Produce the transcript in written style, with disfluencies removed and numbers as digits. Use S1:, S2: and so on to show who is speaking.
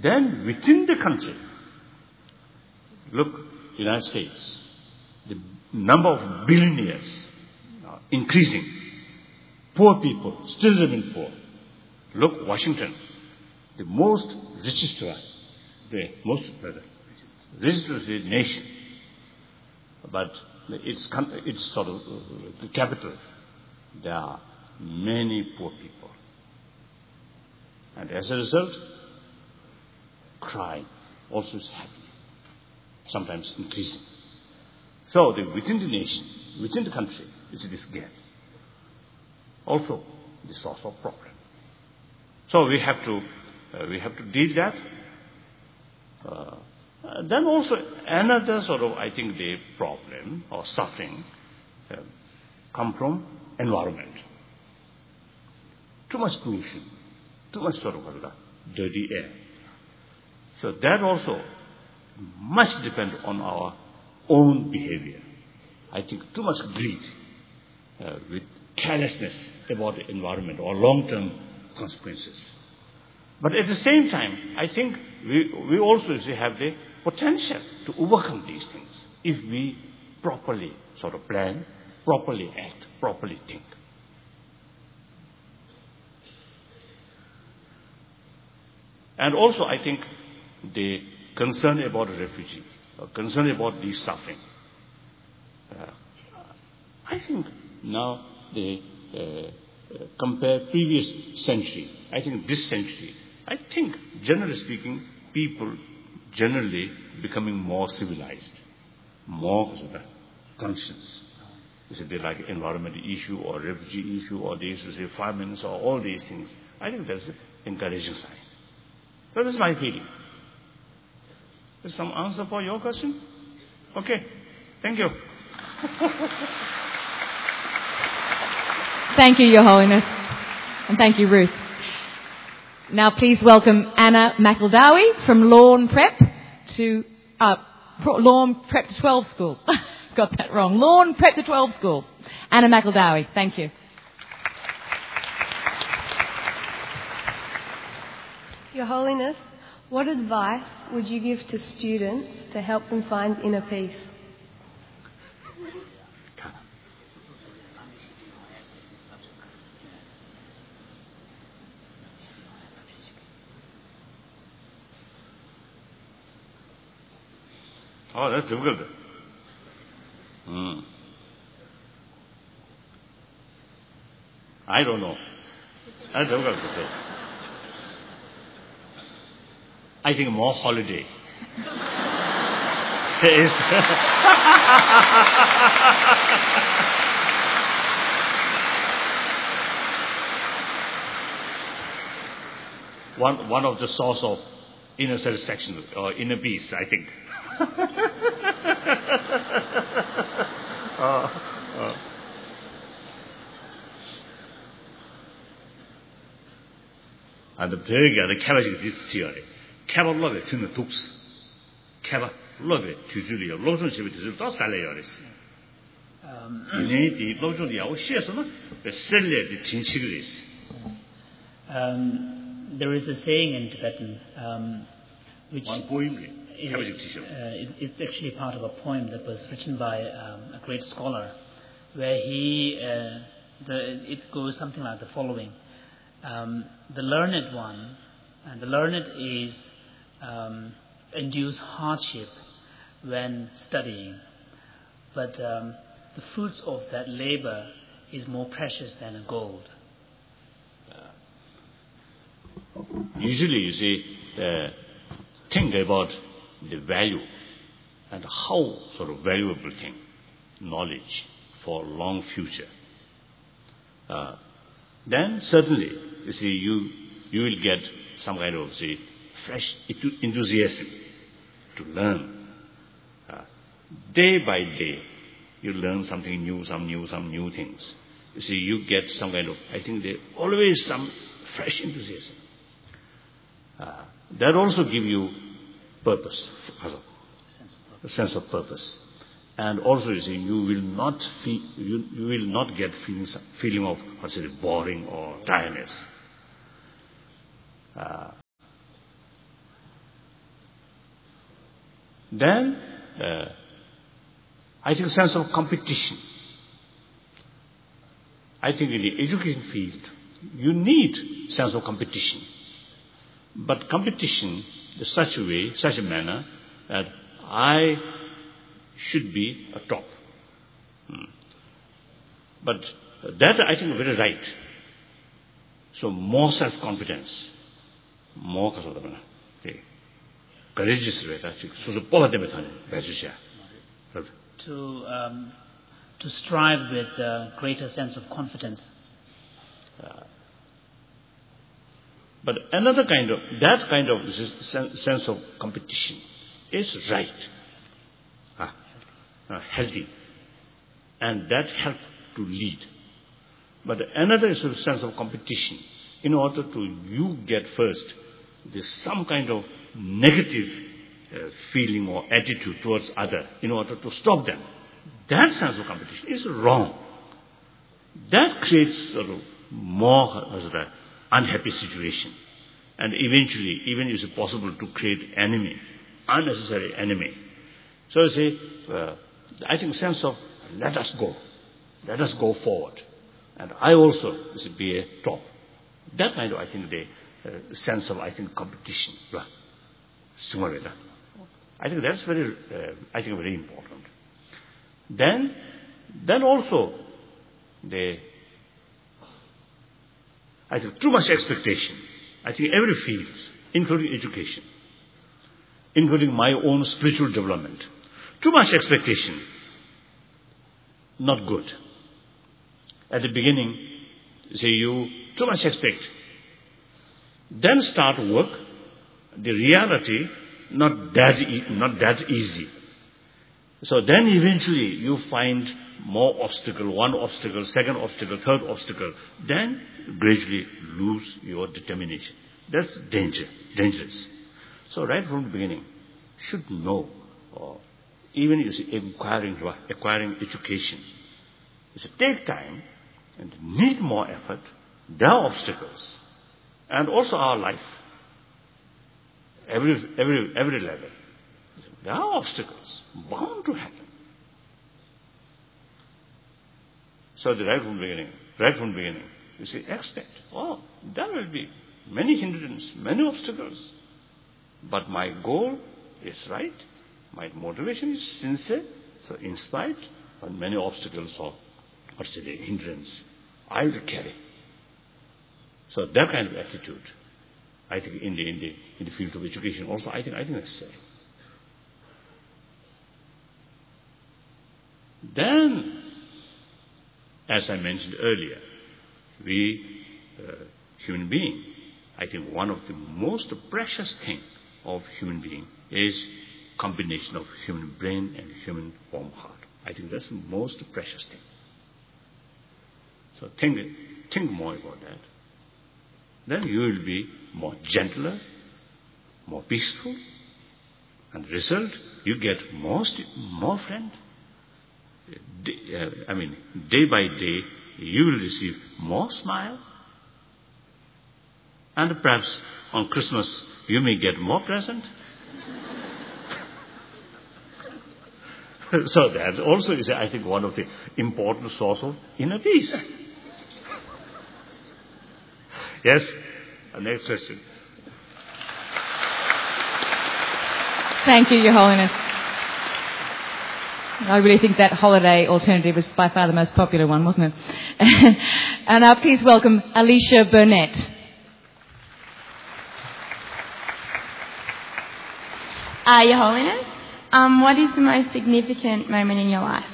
S1: Then within the country, look, United States, the number of billionaires increasing. Poor people still remain poor. Look, Washington, the most richest one, the most richest nation. But it's sort of the capital. There are many poor people. And as a result, crime also is happening, sometimes increasing. So within the nation, within the country, it's this gap. Also, the source of problem. So we have to deal that. Then also another sort of, I think, the problem or suffering come from environment. Too much pollution, too much sort of dirty air. So that also must depend on our own behavior. I think too much greed with carelessness about the environment or long-term consequences. But at the same time, I think we also have the potential to overcome these things if we properly sort of plan, properly act, properly think. And also, I think the concern about the refugee, or concern about the suffering. I think now compare previous century, I think this century, I think generally speaking, people generally becoming more civilized, more conscious. They like environmental issue or refugee issue or these famines or all these things. I think that's an encouraging sign. That is my feeling. Is some answer for your question? Okay. Thank you.
S2: Thank you, Your Holiness. And thank you, Ruth. Now please welcome Anna McEldowie from Lawn Prep to 12 School. Got that wrong. Lawn Prep to 12 School. Anna McEldowie. Thank you.
S3: Your Holiness, what advice would you give to students to help them find inner peace?
S1: Oh, that's difficult. I don't know. That's difficult to say. I think more holiday. one of the source of inner satisfaction or inner peace, I think. And the very cabbage this theory. Cabba love it, tuna tooks. Cabba love it, Julie, Lotion Shivit is a Scalayoris. The Lotion, the Oshesona, the Celia, the Chinchigris.
S4: There is a saying in Tibetan, which
S1: one poem.
S4: It's actually part of a poem that was written by a great scholar, where it goes something like the following: the learned one, and the learned is endures hardship when studying, but the fruits of that labor is more precious than gold.
S1: Usually, you see, think about the value and how sort of valuable thing, knowledge for long future. Then certainly, you see, you will get some kind of fresh enthusiasm to learn. Day by day, you learn something new, some new things. You see, you get some kind of, I think there always some fresh enthusiasm. That also give you purpose, a sense of purpose. And also, you see, you will not get feeling of boring or tiredness. Then, I think sense of competition. I think in the education field, you need sense of competition. But competition in such a way, such a manner, that I should be a top. But that I think is very right. So more self-confidence, more courageous way. So the poverty
S4: to strive with a greater sense of confidence.
S1: But another kind of, that kind of sense of competition is right, healthy, and that helps to lead. But another is a sense of competition. In order to you get first, there's some kind of negative feeling or attitude towards other in order to stop them. That sense of competition is wrong. That creates sort of more unhappy situation. And eventually, even is it possible to create enemy, unnecessary enemy. So I say, I think sense of let us go forward. And I also be a top. That kind of, I think, the sense of, I think, competition. I think that's very, very important. Then also, I think too much expectation. I think every field, including education, including my own spiritual development. Too much expectation, not good. At the beginning, say you too much expect. Then start work. The reality not that easy. So then eventually you find more obstacle, one obstacle, second obstacle, third obstacle. Then gradually lose your determination. That's dangerous. So right from the beginning, should know, or even acquiring education, is take time and need more effort. There are obstacles, and also our life. Every level, there are obstacles bound to happen. So right from the beginning, you say, expect, there will be many hindrances, many obstacles. But my goal is right, my motivation is sincere, so in spite of many obstacles or the hindrance, I will carry. So that kind of attitude, I think in the field of education also, I think necessary. Then, as I mentioned earlier, we human being, I think one of the most precious things of human being is combination of human brain and human warm heart. I think that's the most precious thing. So think more about that. Then you will be more gentler, more peaceful, and the result, you get more friends. Day by day, you will receive more smile. And perhaps on Christmas, you may get more present. So that also is, I think, one of the important source of inner peace. Yes? Next question.
S2: Thank you, Your Holiness. I really think that holiday alternative was by far the most popular one, wasn't it? And now please welcome Alicia Burnett.
S5: Your Holiness, what is the most significant moment in your life?